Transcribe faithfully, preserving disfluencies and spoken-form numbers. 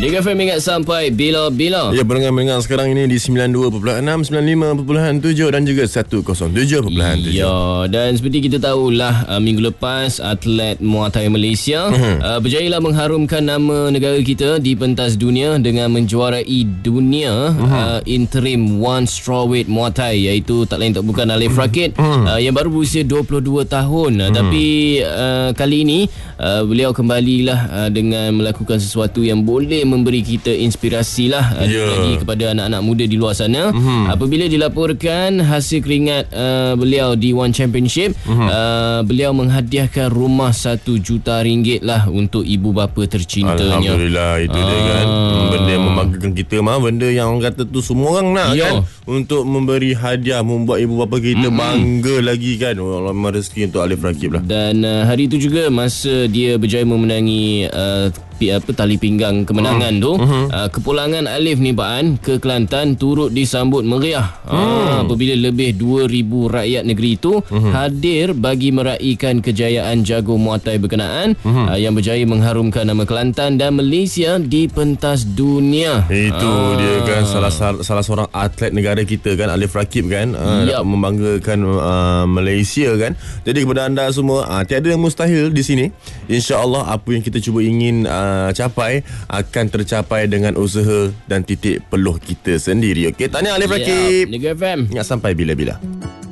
Mega F M ingat sampai bila-bila. Ya, pendengar-pendengar sekarang ini di sembilan puluh dua perpuluhan enam, sembilan puluh lima perpuluhan tujuh dan juga seratus tujuh perpuluhan tujuh. Ya, dan seperti kita tahulah, uh, minggu lepas atlet Muay Thai Malaysia uh-huh. uh, berjayalah mengharumkan nama negara kita di pentas dunia dengan menjuarai dunia uh-huh. uh, interim one strawweight Muay Thai, iaitu tak lain tak bukan Alif Rakib uh-huh. uh, yang baru berusia dua puluh dua tahun. Uh-huh. Tapi uh, kali ini uh, beliau kembalilah uh, dengan melakukan sesuatu yang boleh memberi kita inspirasi lah yeah. lagi kepada anak-anak muda di luar sana. Mm-hmm. Apabila dilaporkan hasil keringat uh, beliau di One Championship, mm-hmm. uh, beliau menghadiahkan rumah satu juta ringgit lah untuk ibu bapa tercintanya. Alhamdulillah, itu ah. dia kan. Benda yang membanggakan kita mah, benda yang orang kata tu semua orang nak yeah. kan, untuk memberi hadiah, membuat ibu bapa kita mm-hmm. bangga lagi kan. Allah, memang rezeki untuk Alif Rakib lah. Dan uh, hari itu juga masa dia berjaya memenangi uh, apa tali pinggang kemenangan uh-huh. tu uh-huh. Uh, kepulangan Alif ni Pak An ke Kelantan turut disambut meriah uh, apabila lebih dua ribu rakyat negeri itu uh-huh. hadir bagi meraihkan kejayaan jago Muay Thai berkenaan uh-huh. uh, yang berjaya mengharumkan nama Kelantan dan Malaysia di pentas dunia. Itu uh. dia kan, salah salah seorang atlet negara kita kan, Alif Rakib kan, uh, yep. membanggakan uh, Malaysia kan. Jadi kepada anda semua, uh, tiada yang mustahil di sini. InsyaAllah apa yang kita cuba ingin uh, Uh, capai akan tercapai dengan usaha dan titik peluh kita sendiri. Okey, tahniah Alif Rakib. Mega F M. Ingat sampai bila-bila.